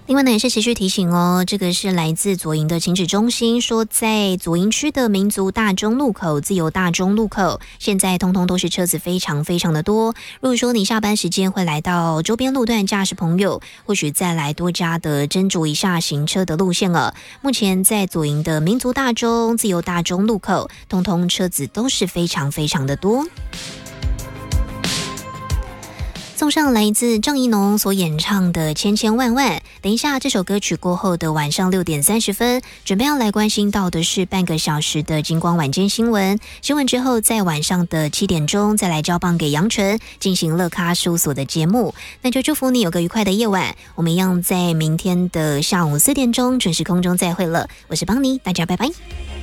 另外呢，也是持续提醒哦，这个是来自左营的请旨中心说，在左营区的民族大中路口、自由大中路口，现在通通都是车子非常非常的多。如果说你下班时间会来到周边路段驾驶朋友，或许再来多加的斟酌一下行车的路线了。目前在左营的民族大中、自由大中路口，通通车子都是非常非常的多。送上来自郑宜农所演唱的《千千万万》。等一下，这首歌曲过后的晚上6点30分，准备要来关心到的是半个小时的金光晚间新闻。新闻之后，在晚上的7点钟再来交棒给杨纯进行乐咖事务所的节目。那就祝福你有个愉快的夜晚。我们一样在明天的下午4点钟准时空中再会了。我是邦尼，大家拜拜。